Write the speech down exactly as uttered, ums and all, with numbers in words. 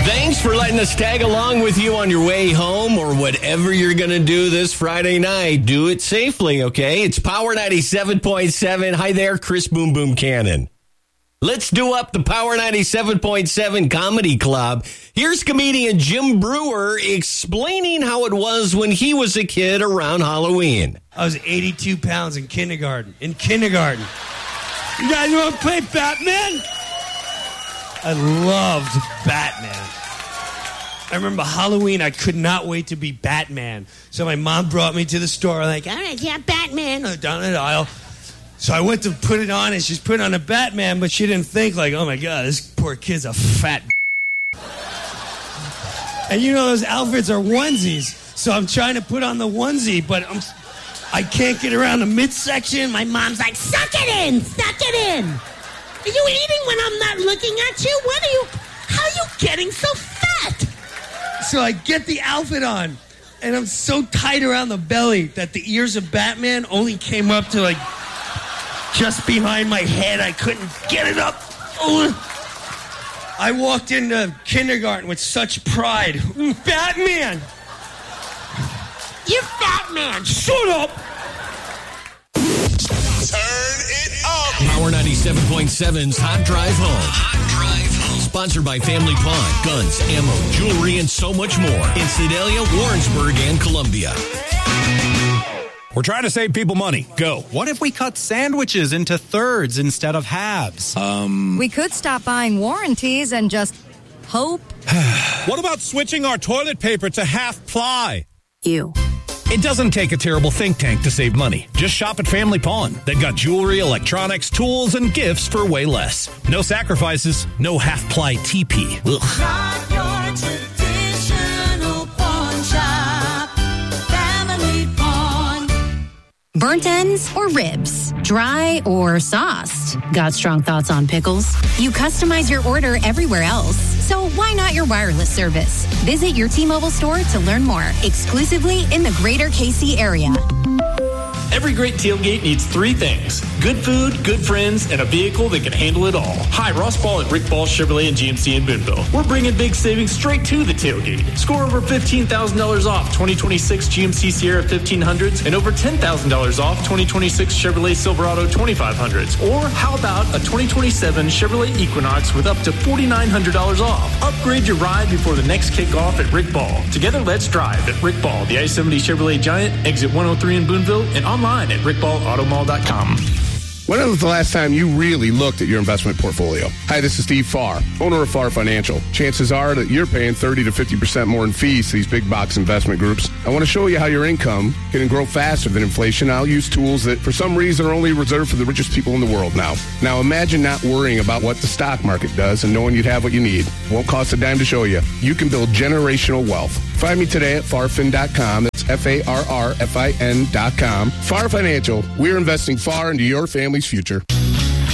Thanks for letting us tag along with you on your way home or whatever you're going to do this Friday night. Do it safely, okay? It's Power ninety-seven point seven. Hi there, Chris Boom Boom Cannon. Let's do up the Power ninety-seven point seven Comedy Club. Here's comedian Jim Brewer explaining how it was when he was a kid around Halloween. I was eighty-two pounds in kindergarten. In kindergarten. You guys want to play Batman? I loved Batman. I remember Halloween, I could not wait to be Batman. So my mom brought me to the store, like, all right, yeah, Batman, down the aisle. So I went to put it on, and she's put on a Batman, but she didn't think, like, oh, my God, this poor kid's a fat And you know those outfits are onesies. So I'm trying to put on the onesie, but I'm, I can't get around the midsection. My mom's like, suck it in, suck it in. Are you eating when I'm not looking at you? What are you, how are you getting so fat? So I get the outfit on, and I'm so tight around the belly that the ears of Batman only came up to, like, just behind my head. I couldn't get it up. Oh. I walked into kindergarten with such pride. Batman! You're Batman! Shut up! Turn it up! Power ninety-seven point seven's Hot Drive Home. Hot Drive Home. Sponsored by Family Pawn, guns, ammo, jewelry, and so much more in Sedalia, Warrensburg, and Columbia. We're trying to save people money. Go. What if we cut sandwiches into thirds instead of halves? Um. We could stop buying warranties and just hope. What about switching our toilet paper to half ply? You. It doesn't take a terrible think tank to save money. Just shop at Family Pawn. They've got jewelry, electronics, tools, and gifts for way less. No sacrifices, no half-ply T P. Ugh. Not your traditional pawn shop. Family Pawn. Burnt ends or ribs? Dry or sauced? Got strong thoughts on pickles? You customize your order everywhere else, so why not your wireless service? Visit your T-Mobile store to learn more, exclusively in the greater K C area. Every great tailgate needs three things: good food, good friends, and a vehicle that can handle it all. Hi, Ross Ball at Rick Ball Chevrolet and G M C in Boonville. We're bringing big savings straight to the tailgate. Score over fifteen thousand dollars off twenty twenty-six G M C Sierra fifteen hundreds and over ten thousand dollars off twenty twenty-six Chevrolet Silverado twenty-five hundreds. Or how about a twenty twenty-seven Chevrolet Equinox with up to forty-nine hundred dollars off? Upgrade your ride before the next kickoff at Rick Ball. Together, let's drive at Rick Ball, the I seventy Chevrolet Giant, exit one oh three in Boonville, and online at rick ball auto mall dot com. When was the last time you really looked at your investment portfolio? Hi, this is Steve Farr, owner of Farr Financial. Chances are that you're paying thirty to fifty percent more in fees to these big box investment groups. I want to show you how your income can grow faster than inflation. I'll use tools that, for some reason, are only reserved for the richest people in the world now. Now, imagine not worrying about what the stock market does and knowing you'd have what you need. Won't cost a dime to show you. You can build generational wealth. Find me today at farfin dot com. That's F A R R F I N dot com. Farr Financial. We're investing far into your family's future.